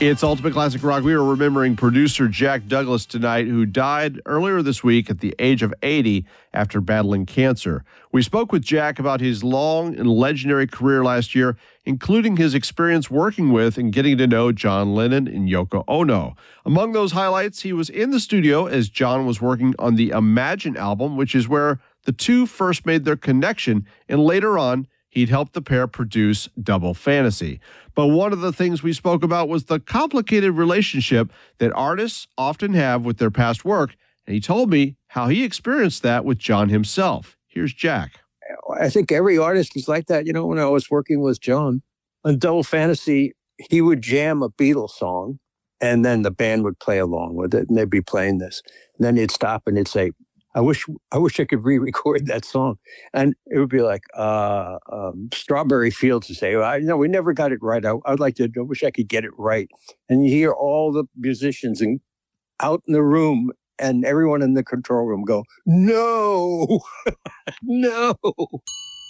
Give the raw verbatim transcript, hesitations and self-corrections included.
It's Ultimate Classic Rock. We are remembering producer Jack Douglas tonight, who died earlier this week at the age of eighty after battling cancer. We spoke with Jack about his long and legendary career last year, including his experience working with and getting to know John Lennon and Yoko Ono. Among those highlights, he was in the studio as John was working on the Imagine album, which is where the two first made their connection, and later on, he'd helped the pair produce Double Fantasy. But one of the things we spoke about was the complicated relationship that artists often have with their past work, and he told me how he experienced that with John himself. Here's Jack. I think every artist is like that. You know, when I was working with John on Double Fantasy, he would jam a Beatles song, and then the band would play along with it, and they'd be playing this. And then he'd stop and he'd say, I wish I wish I could re-record that song. And it would be like uh, um, Strawberry Fields to say, well, you know, we never got it right. I, I'd like to, I wish I could get it right. And you hear all the musicians in, out in the room and everyone in the control room go, no, no.